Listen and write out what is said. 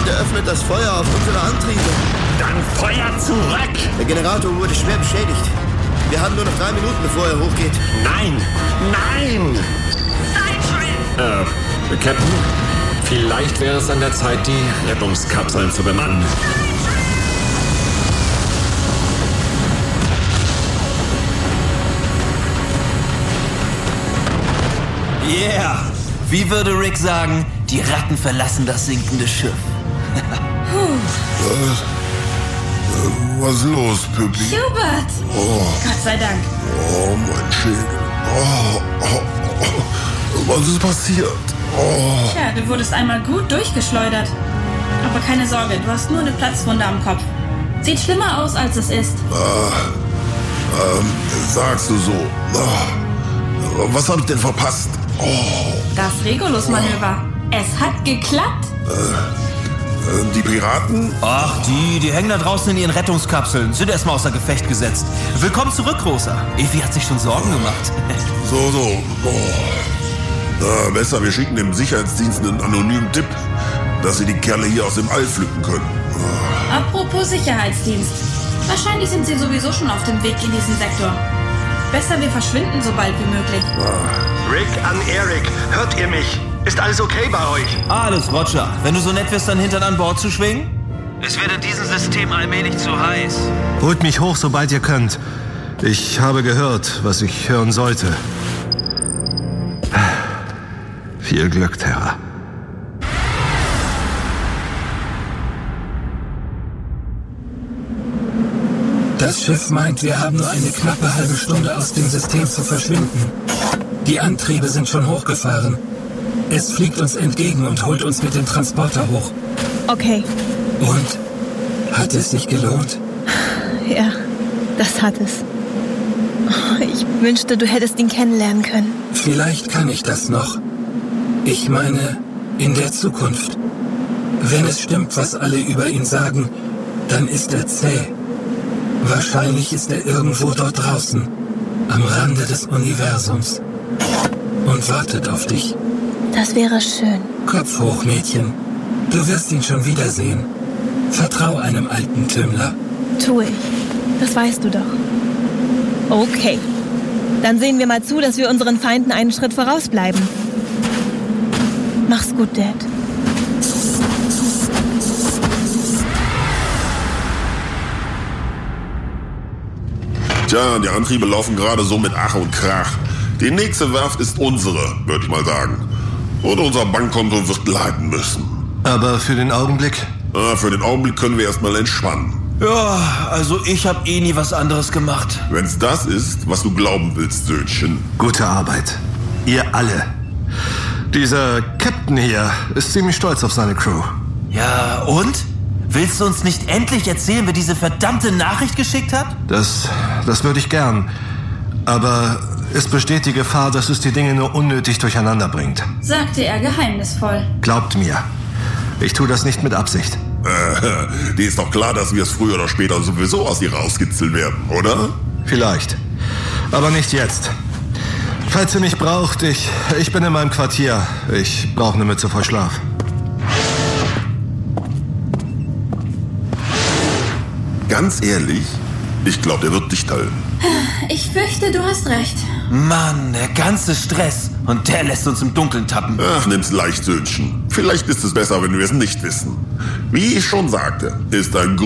und eröffnet das Feuer auf unsere Antriebe. Dann Feuer zurück! Der Generator wurde schwer beschädigt. Wir haben nur noch 3 Minuten, bevor er hochgeht. Nein! Nein! Captain, vielleicht wäre es an der Zeit, die Rettungskapseln zu bemannen. Yeah! Wie würde Rick sagen, die Ratten verlassen das sinkende Schiff. Was ist los, Püppi? Hubert! Oh. Gott sei Dank. Oh, mein Schädel. Was ist passiert? Oh. Tja, du wurdest einmal gut durchgeschleudert. Aber keine Sorge, du hast nur eine Platzwunde am Kopf. Sieht schlimmer aus, als es ist. Sagst du so. Was hab ich denn verpasst? Oh. Das Regulus-Manöver. Es hat geklappt. Die Piraten? Ach, die hängen da draußen in ihren Rettungskapseln. Sind erstmal außer Gefecht gesetzt. Willkommen zurück, Rosa. Evi hat sich schon Sorgen gemacht. So. Besser, wir schicken dem Sicherheitsdienst einen anonymen Tipp, dass sie die Kerle hier aus dem All pflücken können. Apropos Sicherheitsdienst. Wahrscheinlich sind sie sowieso schon auf dem Weg in diesen Sektor. Besser, wir verschwinden so bald wie möglich. Rick an Eric, hört ihr mich? Ist alles okay bei euch? Alles, Roger. Wenn du so nett wirst, dein Hintern an Bord zu schwingen? Es wird in diesem System allmählich zu heiß. Holt mich hoch, sobald ihr könnt. Ich habe gehört, was ich hören sollte. Viel Glück, Terra. Das Schiff meint, wir haben nur eine knappe halbe Stunde aus dem System zu verschwinden. Die Antriebe sind schon hochgefahren. Es fliegt uns entgegen und holt uns mit dem Transporter hoch. Okay. Und? Hat es sich gelohnt? Ja, das hat es. Ich wünschte, du hättest ihn kennenlernen können. Vielleicht kann ich das noch. Ich meine, in der Zukunft. Wenn es stimmt, was alle über ihn sagen, dann ist er zäh. Wahrscheinlich ist er irgendwo dort draußen, am Rande des Universums. Und wartet auf dich. Das wäre schön. Kopf hoch, Mädchen. Du wirst ihn schon wiedersehen. Vertrau einem alten Tümmler. Tue ich. Das weißt du doch. Okay. Dann sehen wir mal zu, dass wir unseren Feinden einen Schritt vorausbleiben. Mach's gut, Dad. Tja, die Antriebe laufen gerade so mit Ach und Krach. Die nächste Werft ist unsere, würde ich mal sagen. Und unser Bankkonto wird leiden müssen. Aber für den Augenblick? Für den Augenblick können wir erstmal entspannen. Ja, also ich habe nie was anderes gemacht. Wenn's das ist, was du glauben willst, Söhnchen. Gute Arbeit. Ihr alle. Dieser Captain hier ist ziemlich stolz auf seine Crew. Ja, und? Willst du uns nicht endlich erzählen, wer diese verdammte Nachricht geschickt hat? Das würde ich gern. Aber es besteht die Gefahr, dass es die Dinge nur unnötig durcheinander bringt. Sagte er geheimnisvoll. Glaubt mir, ich tue das nicht mit Absicht. Dir ist doch klar, dass wir es früher oder später sowieso aus ihr rauskitzeln werden, oder? Vielleicht. Aber nicht jetzt. Falls ihr mich braucht, ich bin in meinem Quartier. Ich brauche eine Mütze vor Schlaf. Ganz ehrlich, ich glaube, der wird dicht halten. Ich fürchte, du hast recht. Mann, der ganze Stress. Und der lässt uns im Dunkeln tappen. Ach, nimm's leicht, Söhnchen. Vielleicht ist es besser, wenn wir es nicht wissen. Wie ich schon sagte, ist ein